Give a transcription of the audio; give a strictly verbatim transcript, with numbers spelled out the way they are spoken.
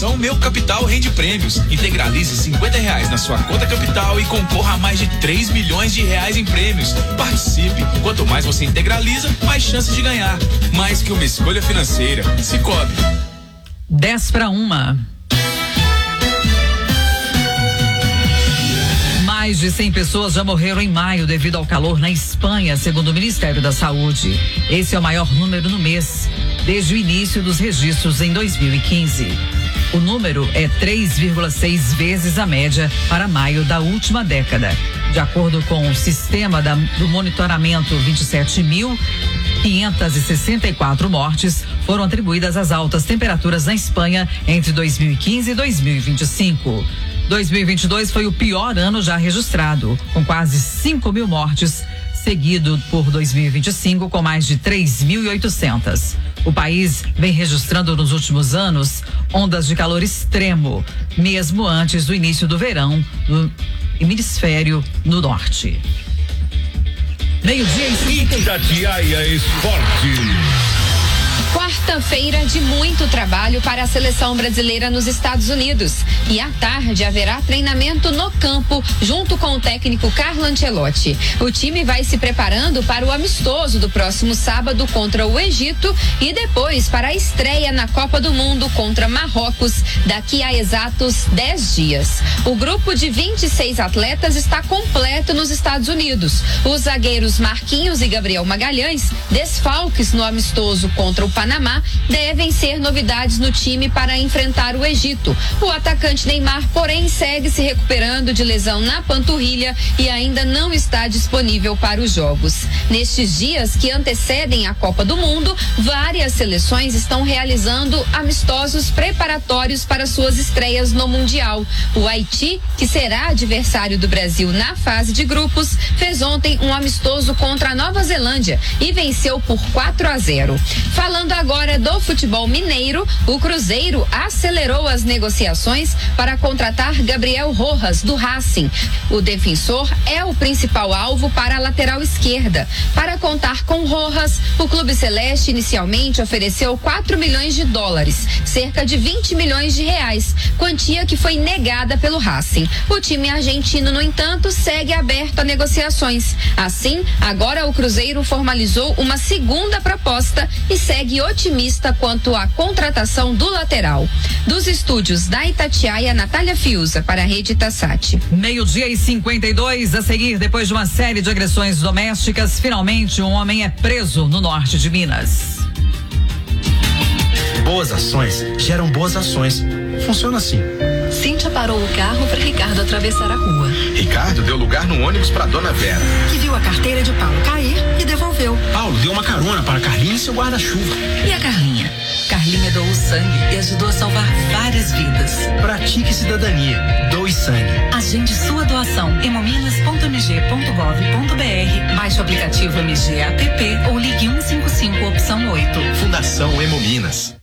Promoção Meu Capital Rende Prêmios. Integralize cinquenta reais na sua conta capital e concorra a mais de três milhões de reais em prêmios. Participe. Quanto mais você integraliza, mais chances de ganhar. Mais que uma escolha financeira. Sicoob. dez para uma. Mais de cem pessoas já morreram em maio devido ao calor na Espanha, segundo o Ministério da Saúde. Esse é o maior número no mês, desde o início dos registros em dois mil e quinze. O número é três vírgula seis vezes a média para maio da última década. De acordo com o sistema da, do monitoramento, vinte e sete mil quinhentas e sessenta e quatro mortes foram atribuídas às altas temperaturas na Espanha entre dois mil e quinze e dois mil e vinte e cinco. dois mil e vinte e dois foi o pior ano já registrado, com quase cinco mil mortes, seguido por dois mil e vinte e cinco com mais de três mil e oitocentas. O país vem registrando nos últimos anos ondas de calor extremo, mesmo antes do início do verão no hemisfério no norte. Meio-dia e Itatiaia Esporte. Quarta-feira de muito trabalho para a seleção brasileira nos Estados Unidos. E à tarde haverá treinamento no campo, junto com o técnico Carlo Ancelotti. O time vai se preparando para o amistoso do próximo sábado contra o Egito e depois para a estreia na Copa do Mundo contra Marrocos, daqui a exatos dez dias. O grupo de vinte e seis atletas está completo nos Estados Unidos. Os zagueiros Marquinhos e Gabriel Magalhães, desfalques no amistoso contra o Panamá, devem ser novidades no time para enfrentar o Egito. O atacante Neymar, porém, segue se recuperando de lesão na panturrilha e ainda não está disponível para os jogos. Nestes dias que antecedem a Copa do Mundo, várias seleções estão realizando amistosos preparatórios para suas estreias no Mundial. O Haiti, que será adversário do Brasil na fase de grupos, fez ontem um amistoso contra a Nova Zelândia e venceu por quatro a zero. Falando agora do futebol mineiro, o Cruzeiro acelerou as negociações para contratar Gabriel Rojas, do Racing. O defensor é o principal alvo para a lateral esquerda. Para contar com Rojas, o Clube Celeste inicialmente ofereceu quatro milhões de dólares, cerca de vinte milhões de reais, quantia que foi negada pelo Racing. O time argentino, no entanto, segue aberto a negociações. Assim, agora o Cruzeiro formalizou uma segunda proposta e segue otimista quanto à contratação do lateral. Dos estúdios da Itatiaia, Natália Fiuza, para a Rede Tassati. Meio-dia e cinquenta e dois, a seguir, depois de uma série de agressões domésticas, finalmente um homem é preso no norte de Minas. Boas ações geram boas ações. Funciona assim. Cíntia parou o carro para Ricardo atravessar a rua. Ricardo deu lugar no ônibus para Dona Vera, que viu a carteira de Paulo cair e devolveu. Paulo deu uma carona para Carlinha e seu guarda-chuva. E a Carlinha? Carlinha doou sangue e ajudou a salvar várias vidas. Pratique cidadania. Doe sangue. Agende sua doação. hemominas ponto m g ponto gov ponto b r. Baixe o aplicativo M G App ou ligue um cinco cinco opção oito. Fundação Hemominas.